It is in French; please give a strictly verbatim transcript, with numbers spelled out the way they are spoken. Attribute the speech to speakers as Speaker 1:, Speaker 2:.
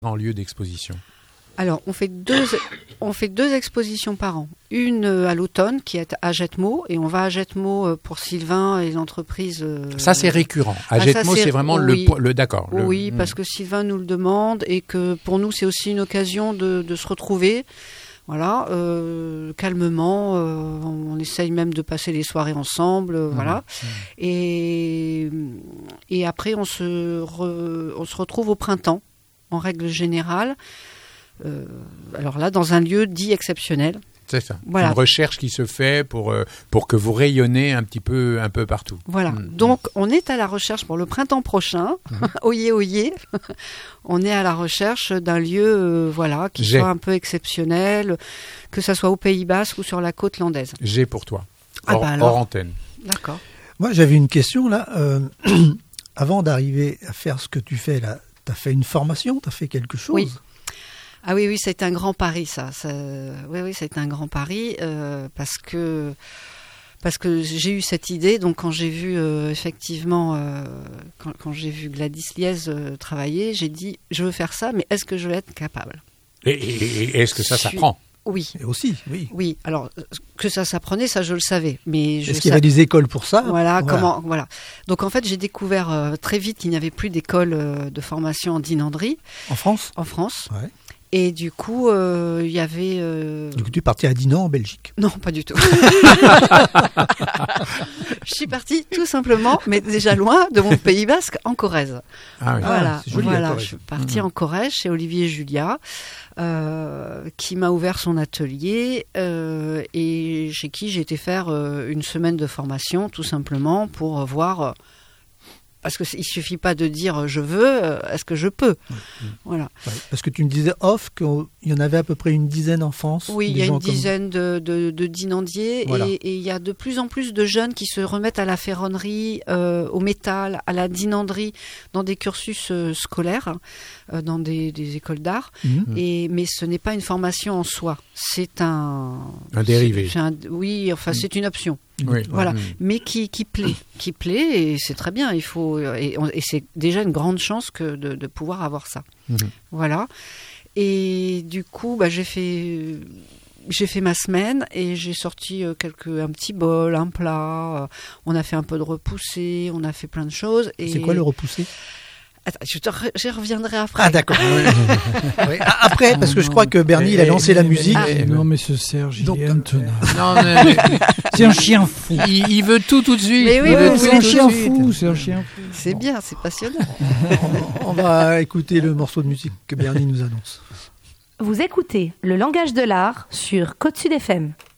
Speaker 1: en lieu d'exposition?
Speaker 2: Alors, on fait deux, on fait deux expositions par an. Une à l'automne, qui est à Jetmo, et on va à Jetmo pour Sylvain et l'entreprise.
Speaker 1: Ça, c'est récurrent. À
Speaker 2: ah,
Speaker 1: Jetmo,
Speaker 2: c'est...
Speaker 1: c'est vraiment
Speaker 2: oui.
Speaker 1: le, le... D'accord. Le...
Speaker 2: Oui, parce que Sylvain nous le demande, et que pour nous, c'est aussi une occasion de, de se retrouver. Voilà, euh, calmement, euh, on, on essaye même de passer les soirées ensemble, euh, mmh. voilà. Mmh. Et, et après, on se, re, on se retrouve au printemps, en règle générale. Euh, alors là, dans un lieu dit exceptionnel.
Speaker 1: C'est ça.
Speaker 2: Voilà.
Speaker 1: Une recherche qui se fait pour euh, pour que vous rayonnez un petit peu un peu partout.
Speaker 2: Voilà. Mmh. Donc on est à la recherche pour le printemps prochain. Mmh. Oyez, oyez. On est à la recherche d'un lieu, euh, voilà, qui J'ai. soit un peu exceptionnel, que ça soit au Pays Basque ou sur la côte landaise.
Speaker 1: J'ai pour toi.
Speaker 2: Ah
Speaker 1: hors,
Speaker 2: bah alors.
Speaker 1: hors antenne.
Speaker 2: D'accord.
Speaker 3: Moi, j'avais une question là. Euh, avant d'arriver à faire ce que tu fais là, tu as fait une formation, tu as fait quelque chose.
Speaker 2: Oui. Ah oui, oui, c'est un grand pari, ça. ça oui, oui, c'est un grand pari euh, parce que parce que j'ai eu cette idée. Donc, quand j'ai vu euh, effectivement, euh, quand, quand j'ai vu Gladys Liez euh, travailler, j'ai dit, je veux faire ça, mais est-ce que je vais être capable ?
Speaker 1: Et, et, et est-ce que ça s'apprend ?
Speaker 2: Oui.
Speaker 3: Et aussi, oui.
Speaker 2: Oui. Alors que ça s'apprenait, ça je le savais. Mais je
Speaker 3: est-ce qu'il y avait des écoles pour ça ?
Speaker 2: Voilà. Voilà. Comment Voilà. Donc en fait, j'ai découvert euh, très vite qu'il n'y avait plus d'école euh, de formation en dinanderie.
Speaker 3: En France ?
Speaker 2: En France.
Speaker 3: Ouais.
Speaker 2: Et du coup, il euh, y avait... Euh...
Speaker 3: Du coup, tu es partie à Dinan, en Belgique ?
Speaker 2: Non, pas du tout. Je suis partie tout simplement, mais déjà loin de mon Pays Basque, en Corrèze.
Speaker 3: Ah oui.
Speaker 2: Voilà,
Speaker 3: ah, c'est joli,
Speaker 2: voilà.
Speaker 3: Corrèze.
Speaker 2: Je suis partie mmh. en Corrèze chez Olivier Julia, euh, qui m'a ouvert son atelier euh, et chez qui j'ai été faire euh, une semaine de formation, tout simplement, pour voir... Euh, Parce qu'il ne suffit pas de dire « je veux euh, », est-ce que je peux
Speaker 3: mmh.
Speaker 2: Voilà.
Speaker 3: Ouais, parce que tu me disais off qu'il y en avait à peu près une dizaine en France.
Speaker 2: Oui, il y a une dizaine comme... de, de, de dinandiers voilà. et il y a de plus en plus de jeunes qui se remettent à la ferronnerie, euh, au métal, à la dinanderie dans des cursus euh, scolaires, euh, dans des, des écoles d'art. Mmh. Et, mais ce n'est pas une formation en soi, c'est un...
Speaker 1: Un dérivé.
Speaker 2: C'est, c'est un, oui, enfin mmh. c'est une option.
Speaker 1: Oui,
Speaker 2: voilà,
Speaker 1: mmh.
Speaker 2: mais qui, qui plaît, qui plaît et c'est très bien. Il faut et, on, et c'est déjà une grande chance que de, de pouvoir avoir ça. Mmh. Voilà. Et du coup, bah, j'ai fait j'ai fait ma semaine et j'ai sorti quelques un petit bol, un plat. On a fait un peu de repoussé, on a fait plein de choses. Et...
Speaker 3: C'est quoi le repoussé ?
Speaker 2: Attends, je, te re- je reviendrai après.
Speaker 3: Ah d'accord. oui. Après, parce que je crois que Bernie, il a lancé la musique.
Speaker 4: Ah. Non mais ce Serge, il
Speaker 3: Donc,
Speaker 4: est intenable.
Speaker 1: Non, mais, mais,
Speaker 4: c'est un chien fou.
Speaker 1: Il, il veut tout tout de suite.
Speaker 2: Mais oui,
Speaker 1: il
Speaker 2: oui,
Speaker 1: veut
Speaker 2: oui,
Speaker 4: c'est
Speaker 1: tout
Speaker 4: un
Speaker 1: tout
Speaker 4: chien
Speaker 1: de suite.
Speaker 4: fou, c'est un chien fou.
Speaker 2: C'est bon. Bien, c'est passionnant.
Speaker 3: On va écouter le morceau de musique que Bernie nous annonce.
Speaker 5: Vous écoutez Le Langage de l'Art sur Côte Sud F M.